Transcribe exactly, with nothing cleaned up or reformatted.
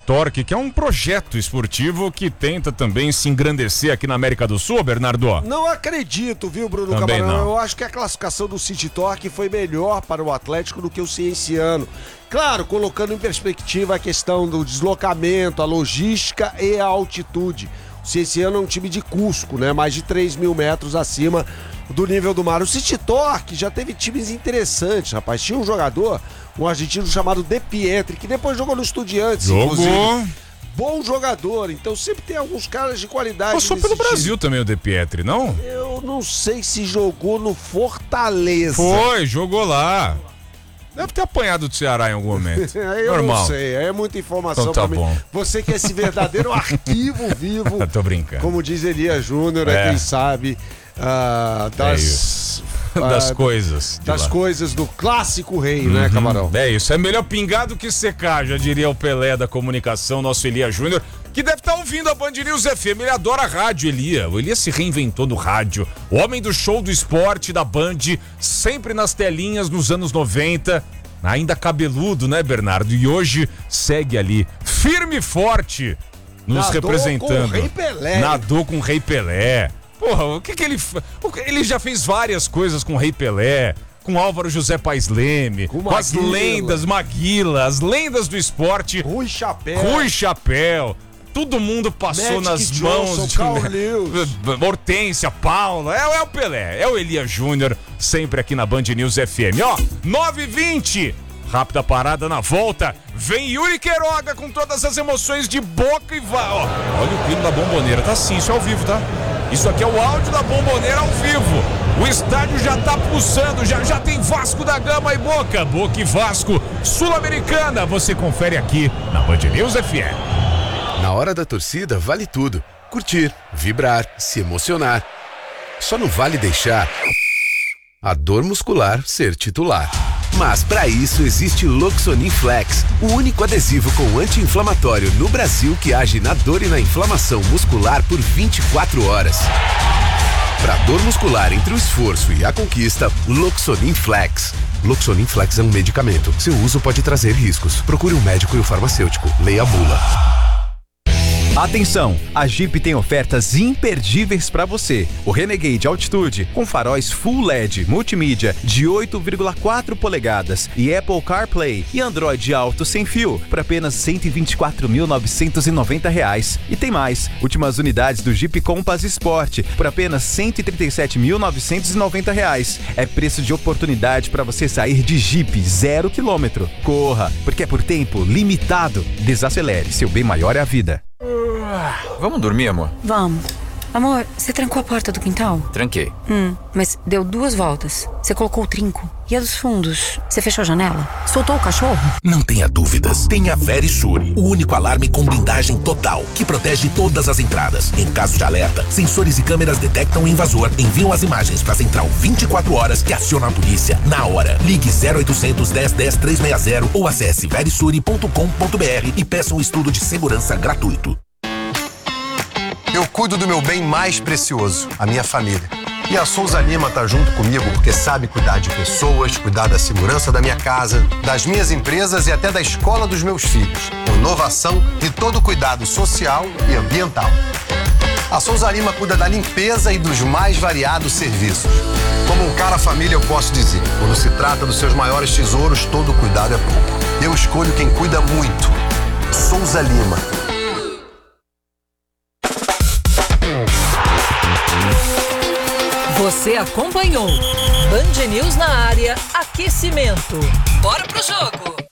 Torque, que é um projeto esportivo que tenta também se engrandecer aqui na América do Sul, Bernardo? Não acredito, viu, Bruno Também Camarão? não. Eu acho que a classificação do City Torque foi melhor para o Atlético do que o Cienciano. Claro, colocando em perspectiva a questão do deslocamento, a logística e a altitude. O Cienciano é um time de Cusco, né? Mais de três mil metros acima do nível do mar. O City Torque já teve times interessantes, rapaz. Tinha um jogador, um argentino chamado De Pietri, que depois jogou no Estudiantes, Jogou. inclusive. Bom jogador, então sempre tem alguns caras de qualidade. Passou pelo time. Brasil também o De Pietri, não? Eu não sei se jogou no Fortaleza. Foi, jogou lá. Deve ter apanhado do Ceará em algum momento. Aí eu Normal. não sei, é muita informação Então tá pra mim. bom. Você que é esse verdadeiro arquivo vivo, Tô brincando. como diz Elias Júnior, é É. quem sabe ah, das, É das ah, coisas. de das lá. coisas do clássico rei, né, Camarão? É isso, é melhor pingar do que secar, já diria o Pelé da comunicação, nosso Elias Júnior, que deve estar ouvindo a Band News F M, ele adora rádio, Elias. O Elias se reinventou no rádio, o homem do show do esporte da Band, sempre nas telinhas nos anos noventa, ainda cabeludo, né, Bernardo? E hoje segue ali, firme e forte, nos Nadou representando. com o Rei Pelé. Nadou com o Rei Pelé. Porra, o que que ele... fa- o que- Ele já fez várias coisas com o Rei Pelé, com Álvaro José Paes Leme, Com com as Maguila. lendas, Maguila, as lendas do esporte, Rui Chapéu. Rui Chapéu. Todo mundo passou Magic nas Johnson, mãos de Carl Lewis. Hortência, Paula, é, é o Pelé, é o Elias Júnior, sempre aqui na Band News F M. Ó, nove e vinte, rápida parada na volta, vem Yuri Queiroga com todas as emoções de Boca e vai. Ó, olha o clima da Bomboneira, tá sim, isso é ao vivo, tá? Isso aqui é o áudio da Bomboneira ao vivo. O estádio já tá pulsando, já, já tem Vasco da Gama e Boca. Boca e Vasco, Sul-Americana. Você confere aqui na Band News F M. Na hora da torcida, vale tudo. Curtir, vibrar, se emocionar. Só não vale deixar a dor muscular ser titular. Mas para isso existe Loxonin Flex, o único adesivo com anti-inflamatório no Brasil que age na dor e na inflamação muscular por vinte e quatro horas. Para dor muscular entre o esforço e a conquista, Loxonin Flex. Loxonin Flex é um medicamento. Seu uso pode trazer riscos. Procure um médico e o farmacêutico. Leia a bula. Atenção, a Jeep tem ofertas imperdíveis para você. O Renegade Altitude com faróis Full L E D multimídia de oito vírgula quatro polegadas e Apple CarPlay e Android Auto sem fio por apenas cento e vinte e quatro mil novecentos e noventa reais. E tem mais, últimas unidades do Jeep Compass Sport por apenas cento e trinta e sete mil novecentos e noventa reais. É preço de oportunidade para você sair de Jeep zero quilômetro. Corra, porque é por tempo limitado. Desacelere, seu bem maior é a vida. Vamos dormir, amor? Vamos. Amor, você trancou a porta do quintal? Tranquei. Hum, mas deu duas voltas. Você colocou o trinco. E a dos fundos? Você fechou a janela? Soltou o cachorro? Não tenha dúvidas. Tenha Verisure, o único alarme com blindagem total, que protege todas as entradas. Em caso de alerta, sensores e câmeras detectam o invasor, enviam as imagens para a central vinte e quatro horas que aciona a polícia na hora. Ligue zero oitocentos, dez, dez, trezentos e sessenta ou acesse verisure ponto com ponto br e peça um estudo de segurança gratuito. Eu cuido do meu bem mais precioso, a minha família. E a Souza Lima tá junto comigo porque sabe cuidar de pessoas, cuidar da segurança da minha casa, das minhas empresas e até da escola dos meus filhos. Com inovação e todo cuidado social e ambiental. A Souza Lima cuida da limpeza e dos mais variados serviços. Como um cara família, eu posso dizer, quando se trata dos seus maiores tesouros, todo cuidado é pouco. Eu escolho quem cuida muito. Souza Lima. Você acompanhou Band News na área, aquecimento. Bora pro jogo!